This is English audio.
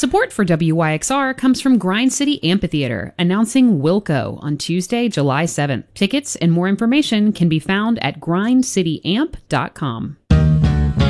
Support for WYXR comes from Grind City Amphitheater, announcing Wilco on Tuesday, July 7th. Tickets and more information can be found at grindcityamp.com.